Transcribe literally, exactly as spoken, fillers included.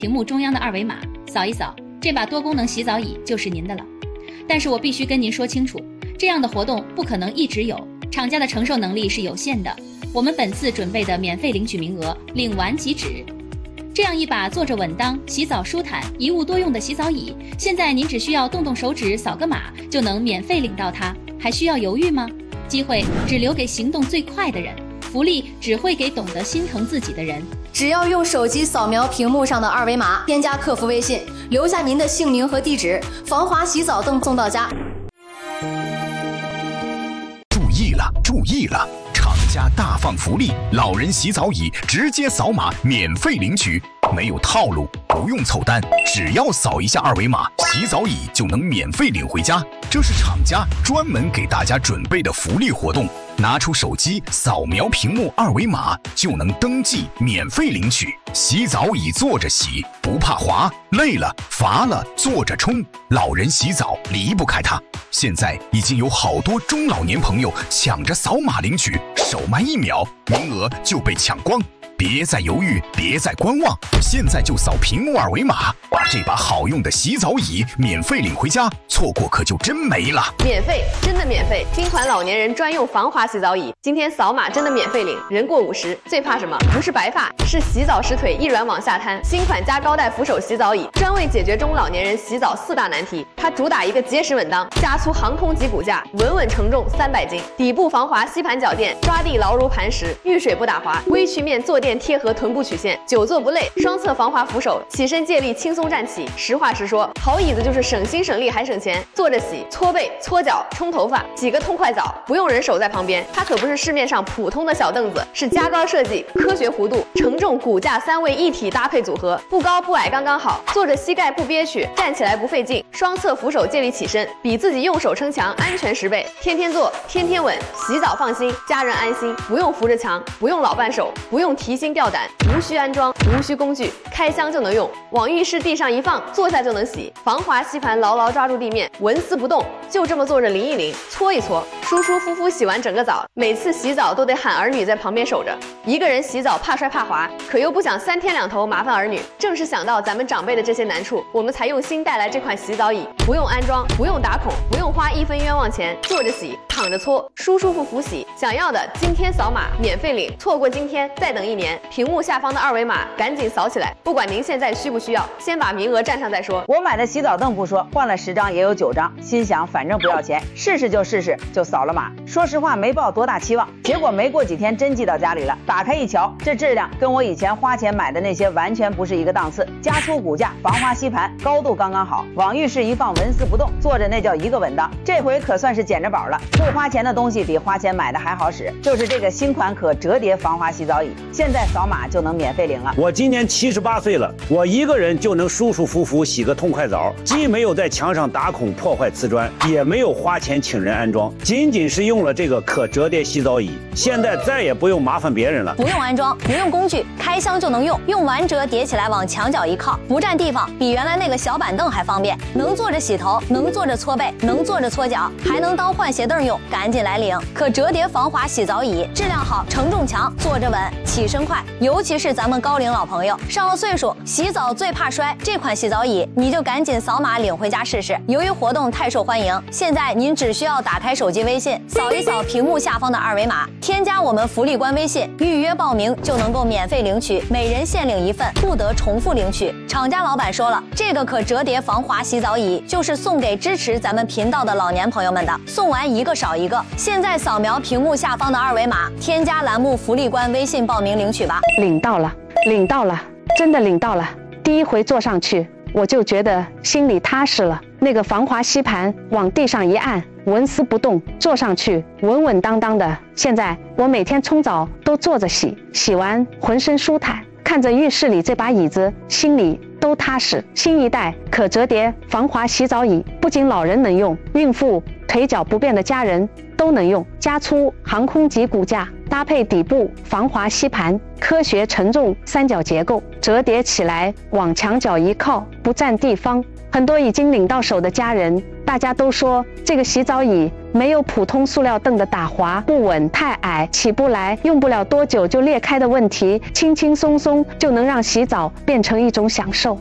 屏幕中央的二维码，扫一扫，这把多功能洗澡椅就是您的了。但是我必须跟您说清楚，这样的活动不可能一直有，厂家的承受能力是有限的。我们本次准备的免费领取名额，领完即止。这样一把坐着稳当、洗澡舒坦、一物多用的洗澡椅，现在您只需要动动手指扫个码就能免费领到它，还需要犹豫吗？机会只留给行动最快的人，福利只会给懂得心疼自己的人。 只要用手机扫描屏幕上的二维码，添加客服微信，留下您的姓名和地址，防滑洗澡凳送到家。 注意了，注意了！厂家大放福利，老人洗澡椅直接扫码免费领取，没有套路，不用凑单，只要扫一下二维码，洗澡椅就能免费领回家。这是厂家专门给大家准备的福利活动，拿出手机扫描屏幕二维码就能登记免费领取。洗澡椅坐着洗，不怕滑，累了乏了坐着冲，老人洗澡离不开它。现在已经有好多中老年朋友抢着扫码领取，手慢一秒，名额就被抢光。别再犹豫，别再观望，现在就扫屏幕二维码，把这把好用的洗澡椅免费领回家，错过可就真没了。 免费，真的免费！新款老年人专用防滑洗澡椅，今天扫码真的免费领。人过五十，最怕什么？不是白发，是洗澡时腿一软往下瘫。新款加高带扶手洗澡椅，专为解决中老年人洗澡四大难题。它主打一个结实稳当，加粗航空级骨架，稳稳承重三百斤，底部防滑吸盘脚垫，抓地牢如磐石，遇水不打滑，微曲面坐垫贴合臀部曲线，久坐不累。双侧防滑扶手，起身借力轻松站起。实话实说，好椅子就是省心省力还省钱。坐着洗、搓背、搓脚、冲头发，洗个痛快澡，不用人手在旁边。它可不是市面上普通的小凳子，是加高设计、科学弧度、承重骨架三位一体搭配组合，不高不矮刚刚好，坐着膝盖不憋屈，站起来不费劲。双侧扶手借力起身，比自己用手撑墙安全十倍。天天坐，天天稳，洗澡放心，家人安心，不用扶着墙，不用老伴手，不用提心吊胆，无需安装，无需工具，开箱就能用，往浴室地上一放，坐下就能洗。防滑吸盘牢牢抓住地面，纹丝不动，就这么坐着淋一淋，搓一搓，舒舒服服洗完整个澡。每次洗澡都得喊儿女在旁边守着，一个人洗澡怕摔怕滑，可又不想三天两头麻烦儿女。正是想到咱们长辈的这些难处，我们才用心带来这款洗澡椅，不用安装，不用打孔，不用花一分冤枉钱，坐着洗，躺着搓，舒舒服服洗。想要的今天扫码免费领，错过今天再等一年。屏幕下方的二维码赶紧扫起来，不管您现在需不需要，先把名额占上再说。 我买的洗澡凳不说，换了十张也有九张，心想反正不要钱，试试就试试，就扫了码。说实话没抱多大期望，结果没过几天真寄到家里了。打开一瞧，这质量跟我以前花钱买的那些完全不是一个档次。加粗骨架，防滑吸盘，高度刚刚好，往浴室一放纹丝不动，坐着那叫一个稳当。这回可算是捡着宝了，不花钱的东西比花钱买的还好使，就是这个新款可折叠防滑洗澡椅，现在扫码就能免费领了。 我今年七十八岁了，我一个人就能舒舒服服洗个痛快澡，既没有在墙上打孔破坏瓷砖，也没有花钱请人安装，仅仅是用了这个可折叠洗澡椅，现在再也不用麻烦别人了。 不用安装，不用工具，开箱就能用，用完折叠起来往墙角一靠，不占地方，比原来那个小板凳还方便，能坐着洗头，能坐着搓背，能坐着搓脚，还能当换鞋凳用，赶紧来领！可折叠防滑洗澡椅，质量好，承重强，坐着稳，起身快，尤其是咱们高龄老朋友，上了岁数，洗澡最怕摔，这款洗澡椅你就赶紧扫码领回家试试。由于活动太受欢迎，现在您只需要打开手机微信，扫一扫屏幕下方的二维码，添加我们福利官微信，预约报名就能够免费领取，每人限领一份，不得重复领取。厂家老板说了，这个可折叠防滑洗澡椅就是送给支持咱们频道的老年朋友们的，送完一个少一个。现在扫描屏幕下方的二维码，添加栏目福利官微信报名领取吧。 领到了，领到了，真的领到了。第一回坐上去，我就觉得心里踏实了。那个防滑吸盘往地上一按，纹丝不动，坐上去稳稳当当的。现在我每天冲澡都坐着洗，洗完浑身舒坦，看着浴室里这把椅子，心里都踏实。新一代可折叠防滑洗澡椅，不仅老人能用，孕妇、腿脚不便的家人都能用。加粗航空级骨架，搭配底部防滑吸盘，科学承重三角结构，折叠起来往墙角一靠，不占地方， 很多已经领到手的家人，大家都说这个洗澡椅没有普通塑料凳的打滑不稳、太矮起不来、用不了多久就裂开的问题，轻轻松松就能让洗澡变成一种享受。